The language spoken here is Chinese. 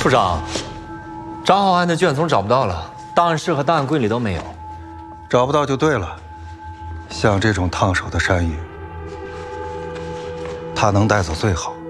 处长，张浩案的卷宗找不到了，档案室和档案柜里都没有。 找不到就对了。像这种烫手的山芋，他能带走最好。